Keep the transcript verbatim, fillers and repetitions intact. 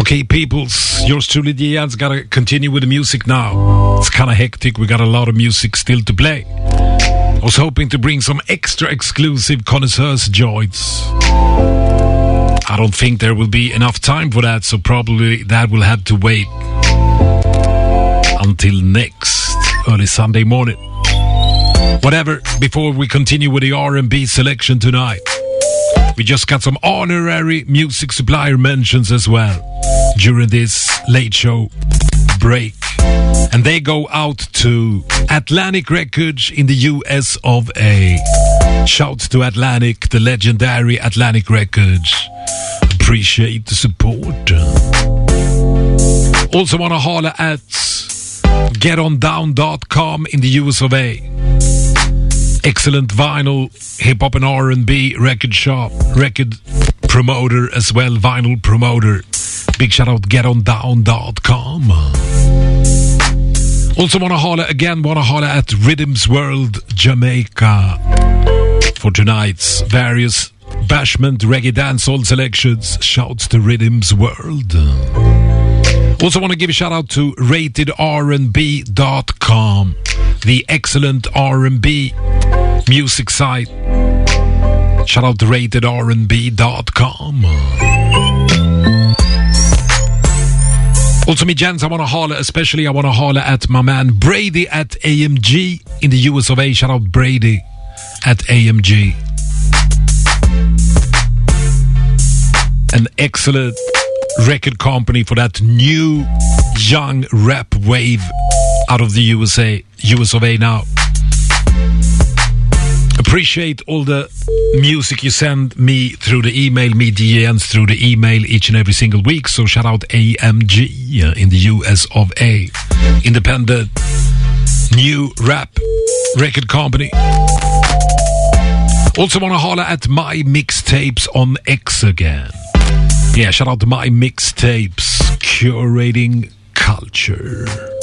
Okay, peoples, yours truly, D Jens, gotta continue with the music now. It's kinda hectic, we got a lot of music still to play. I was hoping to bring some extra exclusive connoisseurs joints. I don't think there will be enough time for that, so probably that will have to wait until next early Sunday morning. Whatever, before we continue with the R and B selection tonight, we just got some honorary music supplier mentions as well during this late show break. And they go out to Atlantic Records in the U S of A. Shouts to Atlantic, the legendary Atlantic Records. Appreciate the support. Also want to holler at get on down dot com in the U S of A. Excellent vinyl, hip-hop and R and B record shop, record promoter as well, vinyl promoter. Big shout out, get on down dot com. Also want to holler again, want to holler at Rhythms World Jamaica for tonight's various bashment reggae dancehall selections. Shouts to Rhythms World. Also want to give a shout out to rated R and B dot com, the excellent R and B music site. Shout out to rated R and B dot com. Also, me gents, I want to holler, especially I want to holler at my man Brady at A M G in the U S of A. Shout out Brady at A M G. An excellent record company for that new young rap wave out of the U S A, U S of A now. Appreciate all the music you send me through the email, me D Jens through the email each and every single week. So shout out A M G uh, in the U S of A. Independent new rap record company. Also want to holler at My Mixtapes on X again. Yeah, shout out to My Mixtapes, curating culture.